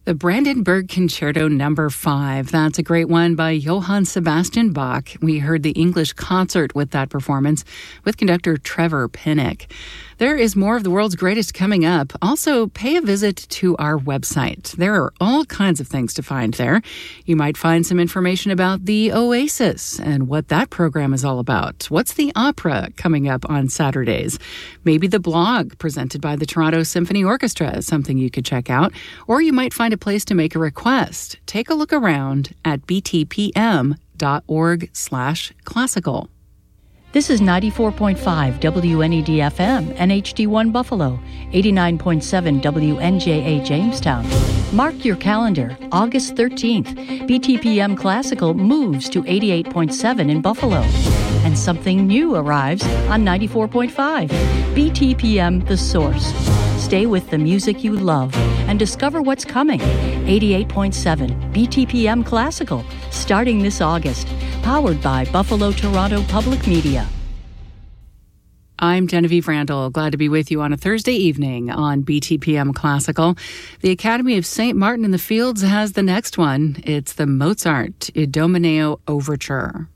The Brandenburg Concerto No. 5. That's a great one by Johann Sebastian Bach. We heard the English concert with that performance with conductor Trevor Pinnock. There is more of the world's greatest coming up. Also, pay a visit to our website. There are all kinds of things to find there. You might find some information about the Oasis and what that program is all about. What's the opera coming up on Saturdays? Maybe the blog presented by the Toronto Symphony Orchestra is something you could check out. Or you might find a place to make a request. Take a look around at btpm.org/classical. This is 94.5 WNED-FM, NHD1 Buffalo, 89.7 WNJA Jamestown. Mark your calendar, August 13th, BTPM Classical moves to 88.7 in Buffalo. And something new arrives on 94.5, BTPM The Source. Stay with the music you love and discover what's coming. 88.7 BTPM Classical, starting this August. Powered by Buffalo Toronto Public Media. I'm Genevieve Randall, glad to be with you on a Thursday evening on BTPM Classical. The Academy of St. Martin in the Fields has the next one. It's the Mozart Idomeneo Overture.